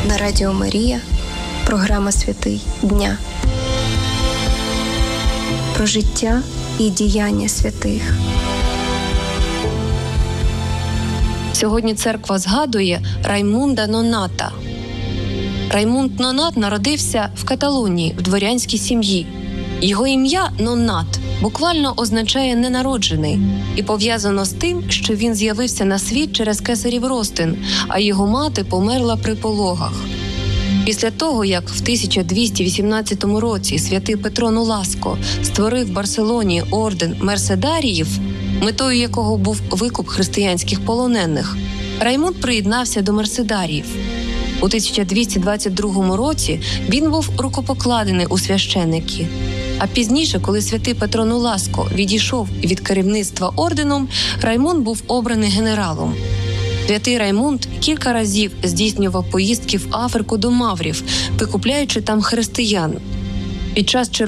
На Радіо Марія програма «Святий дня». Про життя і діяння святих. Сьогодні церква згадує Раймунда Ноната. Раймунд Нонат народився в Каталонії в дворянській сім'ї. Його ім'я Нонат буквально означає «ненароджений» і пов'язано з тим, що він з'явився на світ через кесарів розтин, а його мати померла при пологах. Після того, як в 1218 році святий Петро Ноласко створив в Барселоні орден мерседаріїв, метою якого був викуп християнських полонених, Раймунд приєднався до мерседаріїв. У 1222 році він був рукопокладений у священики. А пізніше, коли святий Петро Ноласко відійшов від керівництва орденом, Раймунд був обраний генералом. Святий Раймунд кілька разів здійснював поїздки в Африку до маврів, викупляючи там християн. Під час